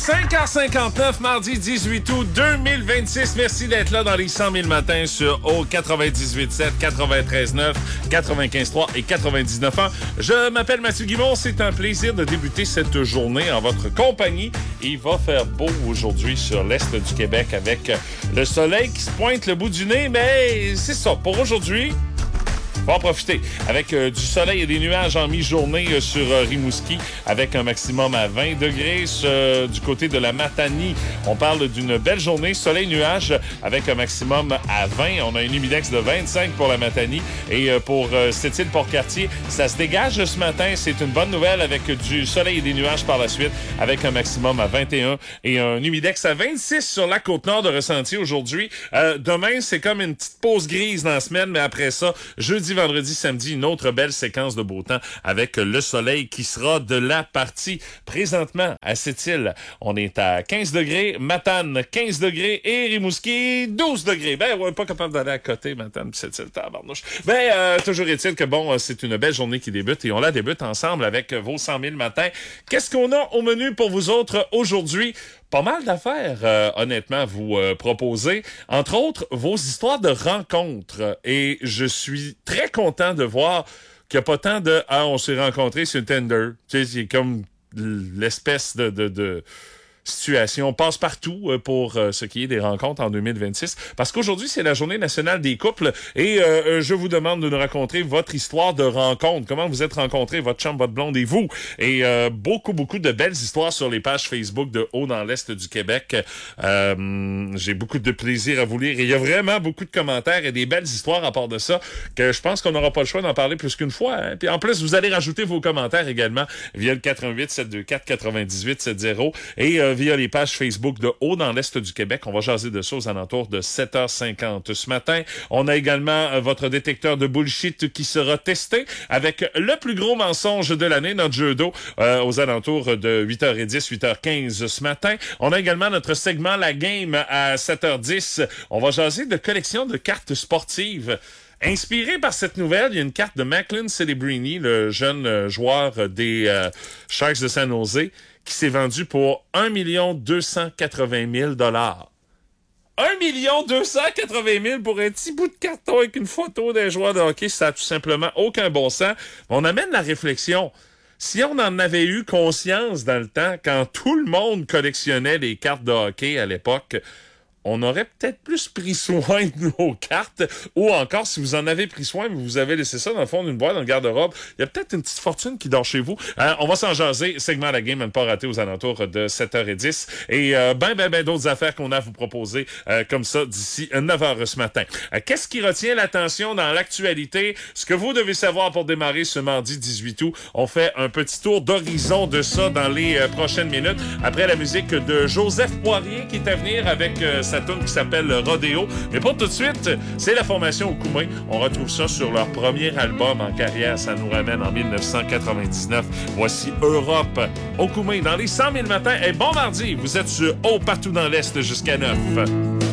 5h59, mardi 18 août 2026. Merci d'être là dans les 100 000 matins sur au 98.7, 93.9, 95.3 et 99.1. Je m'appelle Mathieu Guimond. C'est un plaisir de débuter cette journée en votre compagnie. Il va faire beau aujourd'hui sur l'est du Québec avec le soleil qui se pointe le bout du nez. Mais c'est ça, pour aujourd'hui. On va en profiter avec du soleil et des nuages en mi-journée sur Rimouski avec un maximum à 20 degrés. Du côté de la Matanie, on parle d'une belle journée, soleil-nuage avec un maximum à 20. On a une humidex de 25 pour la Matanie. Et pour Sept-Îles-Port-Cartier, ça se dégage ce matin. C'est une bonne nouvelle avec du soleil et des nuages par la suite avec un maximum à 21 et un humidex à 26 sur la Côte-Nord de ressenti aujourd'hui. Demain, c'est comme une petite pause grise dans la semaine, mais après ça, jeudi, vendredi, samedi, une autre belle séquence de beau temps avec le soleil qui sera de la partie. Présentement, à Sept-Îles, on est à 15 degrés, Matane 15 degrés et Rimouski 12 degrés. Ben, on n'est pas capable d'aller à côté, Matane, Sept-Îles, tabarnouche. Ben, toujours est-il que bon, c'est une belle journée qui débute et on la débute ensemble avec vos 100 000 matins. Qu'est-ce qu'on a au menu pour vous autres aujourd'hui? Pas mal d'affaires, honnêtement, à vous proposer. Entre autres, vos histoires de rencontres. Et je suis très content de voir qu'il n'y a pas tant de « Ah, on s'est rencontrés sur Tinder ». Tu sais, c'est comme l'espèce de situation passe-partout pour ce qui est des rencontres en 2026. Parce qu'aujourd'hui, c'est la Journée nationale des couples et je vous demande de nous raconter votre histoire de rencontre. Comment vous êtes rencontrés, votre chum, votre blonde et vous. Et beaucoup de belles histoires sur les pages Facebook de Haut dans l'Est du Québec. J'ai beaucoup de plaisir à vous lire. Et il y a vraiment beaucoup de commentaires et des belles histoires à part de ça que je pense qu'on n'aura pas le choix d'en parler plus qu'une fois. Hein. Puis en plus, vous allez rajouter vos commentaires également via le 88 724 98 70 et via les pages Facebook de Haut dans l'Est du Québec. On va jaser de ça aux alentours de 7h50 ce matin. On a également votre détecteur de bullshit qui sera testé avec le plus gros mensonge de l'année, notre jeu d'eau, aux alentours de 8h10, 8h15 ce matin. On a également notre segment La Game à 7h10. On va jaser de collection de cartes sportives. Inspiré par cette nouvelle, il y a une carte de Macklin Celebrini, le jeune joueur des Sharks de San Jose, qui s'est vendue pour 1 280 000 $. 1 280 000 pour un petit bout de carton avec une photo d'un joueur de hockey, ça n'a tout simplement aucun bon sens. On amène la réflexion. Si on en avait eu conscience dans le temps, quand tout le monde collectionnait des cartes de hockey à l'époque, on aurait peut-être plus pris soin de nos cartes, ou encore, si vous en avez pris soin, mais vous avez laissé ça dans le fond d'une boîte dans le garde-robe, il y a peut-être une petite fortune qui dort chez vous. On va s'en jaser, segment La Game à ne pas rater aux alentours de 7h10, et ben d'autres affaires qu'on a à vous proposer comme ça d'ici 9h ce matin. Qu'est-ce qui retient l'attention dans l'actualité? Ce que vous devez savoir pour démarrer ce mardi 18 août, on fait un petit tour d'horizon de ça dans les prochaines minutes, après la musique de Joseph Poirier qui est à venir avec sa tune qui s'appelle Rodéo. Mais pour tout de suite, c'est la formation Okoumin. On retrouve ça sur leur premier album en carrière. Ça nous ramène en 1999. Voici Europe. Okoumin dans les 100 000 matins. Et bon mardi, vous êtes sur Haut partout dans l'Est jusqu'à 9.